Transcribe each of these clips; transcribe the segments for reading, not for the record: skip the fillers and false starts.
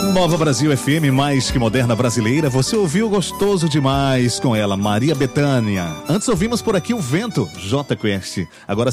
Nova Brasil FM, mais que moderna brasileira. Você ouviu gostoso demais com ela, Maria Bethânia. Antes ouvimos por aqui o Vento, Jota Quest. Agora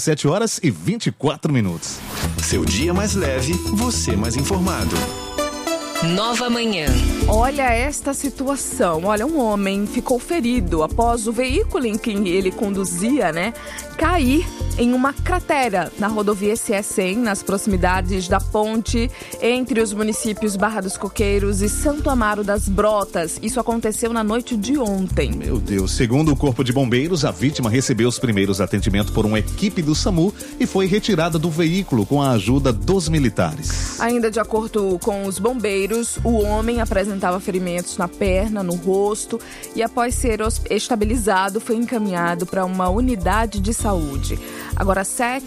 7h24. Seu dia mais leve, você mais informado. Nova Manhã. Olha esta situação. Olha, um homem ficou ferido após o veículo em que ele conduzia, cair em uma cratera na rodovia SE-100, nas proximidades da ponte entre os municípios Barra dos Coqueiros e Santo Amaro das Brotas. Isso aconteceu na noite de ontem. Meu Deus, segundo o Corpo de Bombeiros, a vítima recebeu os primeiros atendimentos por uma equipe do SAMU e foi retirada do veículo com a ajuda dos militares. Ainda de acordo com os bombeiros, o homem apresentava ferimentos na perna, no rosto e após ser estabilizado foi encaminhado para uma unidade de saúde. Agora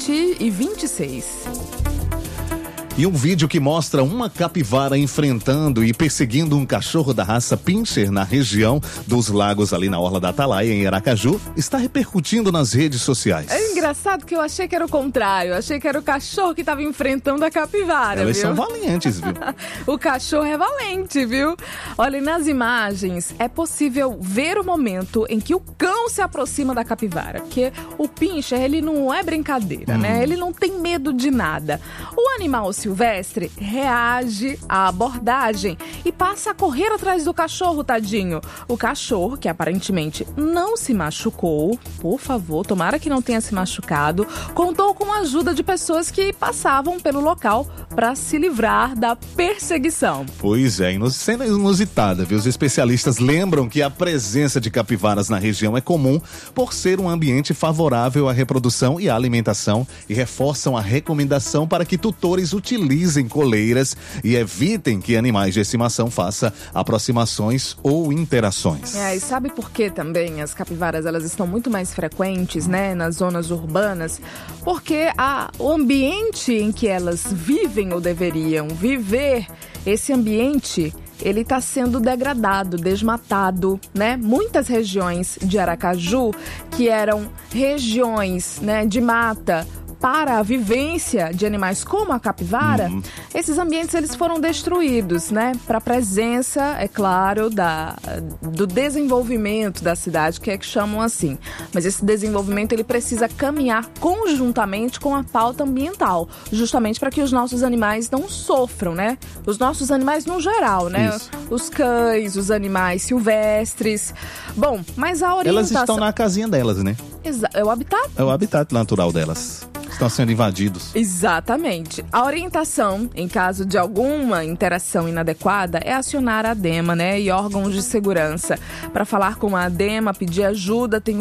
7h26. E um vídeo que mostra uma capivara enfrentando e perseguindo um cachorro da raça Pinscher na região dos lagos ali na Orla da Atalaia, em Aracaju, está repercutindo nas redes sociais. É engraçado que eu achei que era o contrário. Eu achei que era o cachorro que estava enfrentando a capivara, Elas viu? são valentes, viu? O cachorro é valente, viu? Olha, nas imagens é possível ver o momento em que o cão se aproxima da capivara. Porque o Pinscher, ele não é brincadeira, Ele não tem medo de nada. O animal silvestre reage à abordagem e passa a correr atrás do cachorro, tadinho. O cachorro, que aparentemente não se machucou, por favor, tomara que não tenha se machucado, contou com a ajuda de pessoas que passavam pelo local para se livrar da perseguição. Pois é, cena inusitada, viu? Os especialistas lembram que a presença de capivaras na região é comum por ser um ambiente favorável à reprodução e à alimentação e reforçam a recomendação para que tutores utilizem coleiras e evitem que animais de estimação façam aproximações ou interações. E sabe por que também as capivaras elas estão muito mais frequentes, nas zonas urbanas? Porque o ambiente em que elas vivem ou deveriam viver, esse ambiente ele está sendo degradado, desmatado, Muitas regiões de Aracaju, que eram regiões, de mata, para a vivência de animais como a capivara, esses ambientes eles foram destruídos, para a presença, é claro, do desenvolvimento da cidade, que chamam assim. Mas esse desenvolvimento ele precisa caminhar conjuntamente com a pauta ambiental, justamente para que os nossos animais não sofram, Os nossos animais no geral, Isso. Os cães, os animais silvestres. Bom, mas a orientação... Elas estão na casinha delas, É o habitat? É o habitat natural delas. Estão sendo invadidos. Exatamente. A orientação, em caso de alguma interação inadequada, é acionar a ADEMA, e órgãos de segurança. Para falar com a ADEMA, pedir ajuda, tem o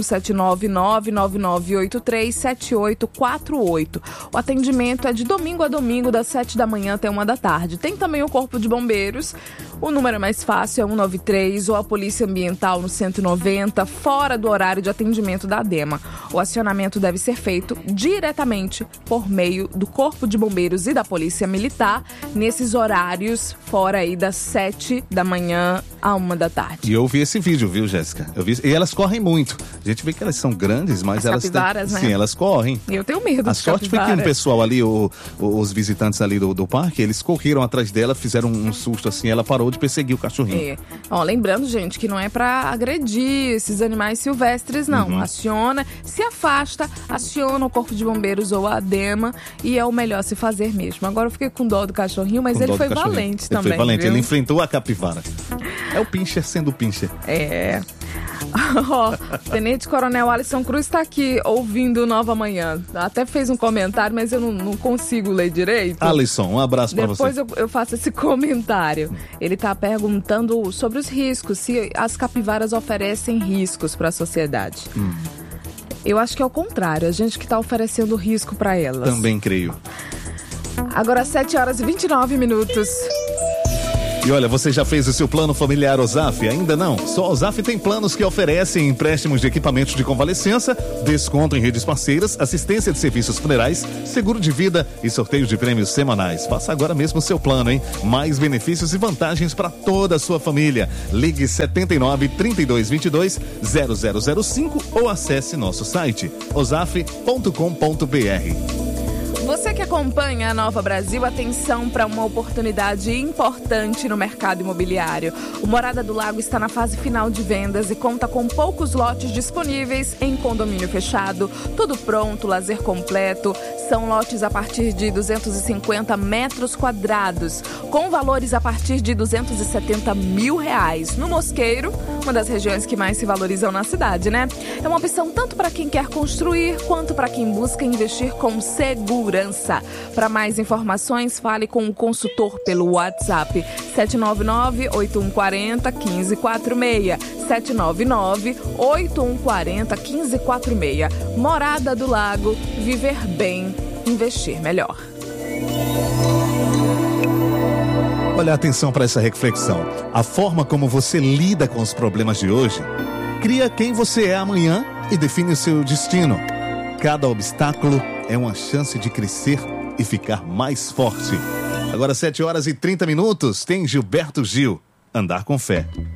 799-9983-7848. O atendimento é de domingo a domingo, das 7 da manhã até 1 da tarde. Tem também o Corpo de Bombeiros. O número mais fácil é 193 ou a Polícia Ambiental no 190, fora do horário de atendimento da ADEMA. O acionamento deve ser feito diretamente por meio do Corpo de Bombeiros e da Polícia Militar, nesses horários fora aí das 7 da manhã a 1 da tarde. E eu vi esse vídeo, viu, Jéssica? E elas correm muito. A gente vê que elas são grandes, mas as elas capivaras, Sim, elas correm. Eu tenho medo. A sorte foi que um pessoal ali, os visitantes ali do parque, eles correram atrás dela, fizeram um susto assim, ela parou de perseguir o cachorrinho. Lembrando, gente, que não é pra agredir esses animais silvestres, não. Aciona, se afasta, aciona o Corpo de Bombeiros ou a ADEMA e é o melhor se fazer mesmo. Agora eu fiquei com dó do cachorrinho, mas ele foi valente também. Ele foi valente, viu? Ele enfrentou a capivara. É o Pinscher sendo o Pinscher. Tenente Coronel Alisson Cruz está aqui ouvindo Nova Manhã. Até fez um comentário, mas eu não consigo ler direito. Alisson, um abraço para você. Depois eu faço esse comentário. Ele está perguntando sobre os riscos, se as capivaras oferecem riscos para a sociedade. Eu acho que é o contrário, a gente que está oferecendo risco para elas. Também creio. Agora 7h29. E olha, você já fez o seu plano familiar OZAF? Ainda não? Só a OZAF tem planos que oferecem empréstimos de equipamentos de convalescença, desconto em redes parceiras, assistência de serviços funerais, seguro de vida e sorteio de prêmios semanais. Faça agora mesmo o seu plano, hein? Mais benefícios e vantagens para toda a sua família. Ligue 79 3222 0005 ou acesse nosso site ozaf.com.br. Você que acompanha a Nova Brasil, atenção para uma oportunidade importante no mercado imobiliário. O Morada do Lago está na fase final de vendas e conta com poucos lotes disponíveis em condomínio fechado, tudo pronto, lazer completo. São lotes a partir de 250 metros quadrados, com valores a partir de R$270 mil. No Mosqueiro, uma das regiões que mais se valorizam na cidade, né? É uma opção tanto para quem quer construir, quanto para quem busca investir com segurança. Para mais informações, fale com o consultor pelo WhatsApp 799-8140-1546. 799-8140-1546. Morada do Lago, viver bem, investir melhor. Olha, atenção para essa reflexão. A forma como você lida com os problemas de hoje cria quem você é amanhã e define o seu destino. Cada obstáculo é uma chance de crescer e ficar mais forte. Agora 7h30, tem Gilberto Gil. Andar com fé.